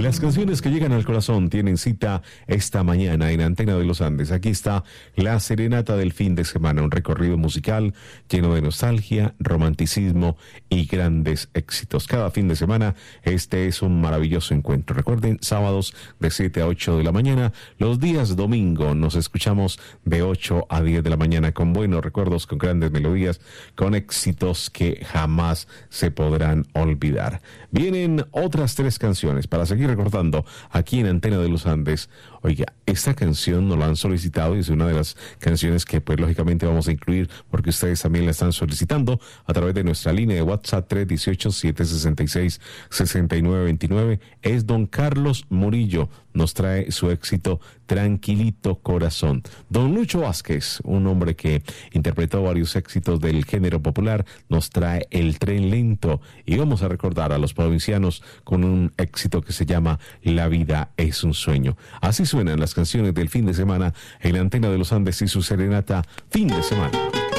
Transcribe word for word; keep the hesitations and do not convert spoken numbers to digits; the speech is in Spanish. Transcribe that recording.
Las canciones que llegan al corazón tienen cita esta mañana en Antena de los Andes. Aquí está la serenata del fin de semana, un recorrido musical lleno de nostalgia, romanticismo y grandes éxitos. Cada fin de semana este es un maravilloso encuentro. Recuerden, sábados de siete a ocho de la mañana, los días domingo nos escuchamos de ocho a diez de la mañana con buenos recuerdos, con grandes melodías, con éxitos que jamás se podrán olvidar. Vienen otras tres canciones para seguir recordando aquí en Antena de los Andes. Oiga, esta canción nos la han solicitado y es una de las canciones que pues lógicamente vamos a incluir porque ustedes también la están solicitando a través de nuestra línea de WhatsApp tres uno ocho, siete seis seis, seis nueve dos nueve. Es don Carlos Murillo, nos trae su éxito Tranquilito Corazón. Don Lucho Vázquez, un hombre que interpretó varios éxitos del género popular, nos trae El Tren Lento y vamos a recordar a los provincianos con un éxito que se llama La Vida es un Sueño. Así suenan las canciones del fin de semana en la Antena de los Andes y su serenata fin de semana.